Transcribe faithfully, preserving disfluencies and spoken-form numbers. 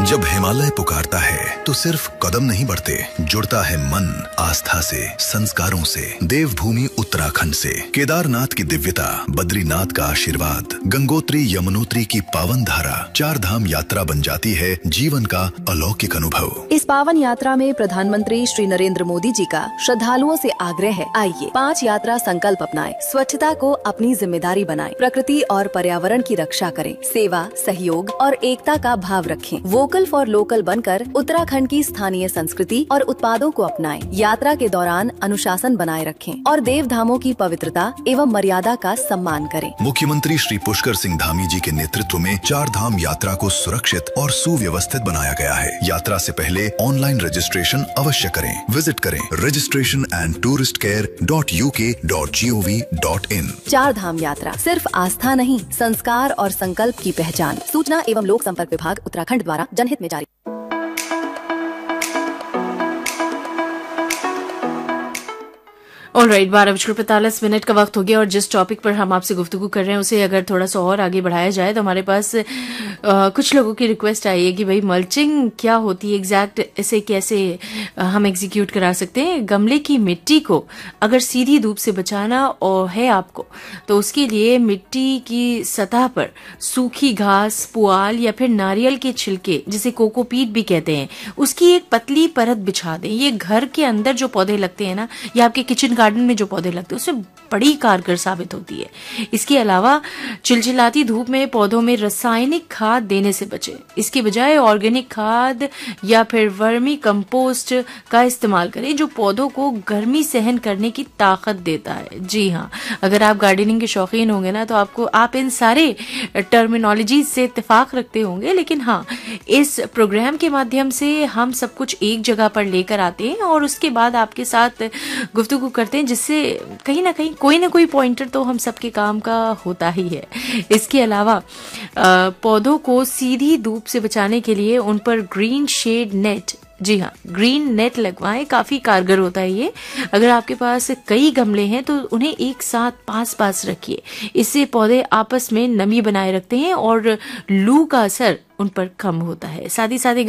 जब हिमालय पुकारता है तो सिर्फ कदम नहीं बढ़ते, जुड़ता है मन आस्था से, संस्कारों से। देवभूमि उत्तराखंड से केदारनाथ की दिव्यता, बद्रीनाथ का आशीर्वाद, गंगोत्री यमुनोत्री की पावन धारा, चार धाम यात्रा बन जाती है जीवन का अलौकिक अनुभव। इस पावन यात्रा में प्रधानमंत्री श्री नरेंद्र मोदी जी का श्रद्धालुओं से आग्रह है, आइए पांच यात्रा संकल्प अपनाएं, स्वच्छता को अपनी जिम्मेदारी बनाएं, प्रकृति और पर्यावरण की रक्षा करें, सेवा, सहयोग और एकता का भाव रखें, वोकल फॉर लोकल बनकर उत्तराखंड की स्थानीय संस्कृति और उत्पादों को अपनाएं, यात्रा के दौरान अनुशासन बनाए रखें और देव धामों की पवित्रता एवं मर्यादा का सम्मान करें। मुख्यमंत्री श्री पुष्कर सिंह धामी जी के नेतृत्व में चार धाम यात्रा को सुरक्षित और सुव्यवस्थित बनाया गया है। यात्रा से पहले ऑनलाइन रजिस्ट्रेशन अवश्य करें। विजिट करें registration and tourist care dot U के dot G O V dot in. चार धाम यात्रा सिर्फ आस्था नहीं, संस्कार और संकल्प की पहचान। सूचना एवं लोक संपर्क विभाग उत्तराखंड द्वारा जनहित में जारी। ऑल राइट, बारह बजकर पैंतालीस मिनट का वक्त हो गया और जिस टॉपिक पर हम आपसे गुफ्तगू कर रहे हैं उसे अगर थोड़ा सा और आगे बढ़ाया जाए तो हमारे पास आ, कुछ लोगों की रिक्वेस्ट आई है कि भाई मल्चिंग क्या होती है एग्जैक्ट, इसे कैसे आ, हम एग्जीक्यूट करा सकते हैं। गमले की मिट्टी को अगर सीधी धूप से बचाना और है आपको तो उसके लिए मिट्टी की सतह पर सूखी घास, पुआल या फिर नारियल के छिलके जिसे कोकोपीट भी कहते हैं उसकी एक पतली परत बिछा दें। ये घर के अंदर जो पौधे लगते हैं ना या आपके किचन गार्डन में जो पौधे लगते हैं उसमें बड़ी कारगर साबित होती है। इसके अलावा चिलचिलाती धूप में पौधों में रासायनिक खाद देने से बचें। इसके बजाय ऑर्गेनिक खाद या फिर वर्मी कंपोस्ट का इस्तेमाल करें जो पौधों को गर्मी सहन करने की ताकत देता है। जी हाँ, अगर आप गार्डनिंग के शौकीन होंगे ना तो आपको आप इन सारे टर्मिनोलॉजी से इत्तेफाक रखते होंगे, लेकिन हाँ इस प्रोग्राम के माध्यम से हम सब कुछ एक जगह पर लेकर आते हैं और उसके बाद आपके साथ गुफ्तगू करते हैं जिससे कहीं ना कहीं कोई ना कोई पॉइंटर तो हम सबके काम का होता ही है। इसके अलावा पौधों को सीधी धूप से बचाने के लिए उन पर ग्रीन शेड नेट, जी हाँ ग्रीन नेट लगवाएं, काफी कारगर होता है ये। अगर आपके पास कई गमले हैं तो उन्हें एक साथ पास पास रखिए, इससे पौधे आपस में नमी बनाए रखते हैं और लू का असर उन पर कम होता है। साथ ही साथ